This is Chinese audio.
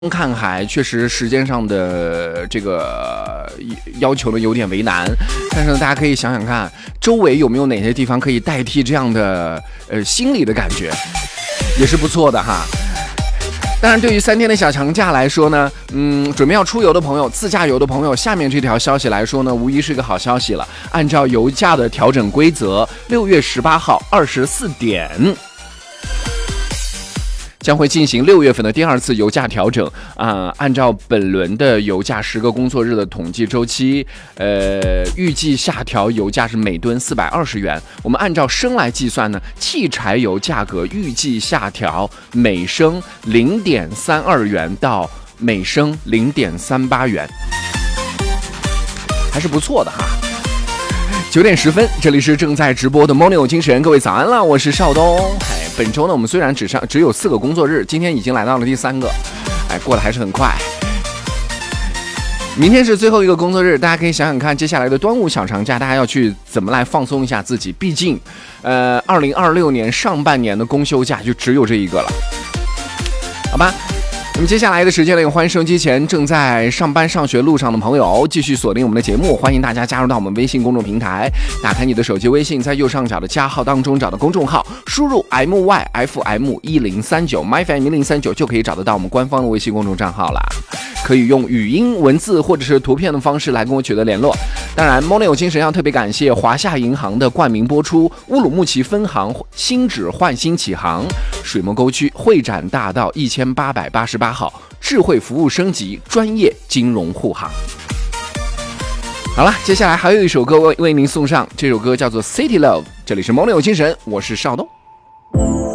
看海确实时间上的这个要求呢有点为难，但是呢，大家可以想想看，周围有没有哪些地方可以代替这样的心理的感觉，也是不错的哈。当然，对于3天的小长假来说呢，准备要出游的朋友、自驾游的朋友，下面这条消息来说呢，无疑是个好消息了。按照油价的调整规则，6月18号24点。将会进行6月份的第2次油价调整按照本轮的油价10个工作日的统计周期，预计下调油价是每吨420元。我们按照升来计算呢，汽柴油价格预计下调每升0.32元到每升0.38元，还是不错的哈。9点10分，这里是正在直播的 Morning 有精神，各位早安了，我是邵东。本周呢，我们虽然只有4个工作日，今天已经来到了第3个，过得还是很快。明天是最后一个工作日，大家可以想想看，接下来的端午小长假，大家要去怎么来放松一下自己？毕竟，2026年上半年的公休假就只有这一个了，好吧？那么接下来的时间呢，欢迎收音机前正在上班上学路上的朋友继续锁定我们的节目，欢迎大家加入到我们微信公众平台，打开你的手机微信，在右上角的加号当中找到公众号，输入 myfm1039 就可以找得到我们官方的微信公众账号了。可以用语音、文字或者是图片的方式来跟我取得联络。当然 Morning 有精神要特别感谢华夏银行的冠名播出，乌鲁木齐分行新址焕新启航，水墨沟区会展大道1888号，智慧服务升级，专业金融护航。好了，接下来还有一首歌为您送上，这首歌叫做 City Love， 这里是 Morning 有精神，我是邵东。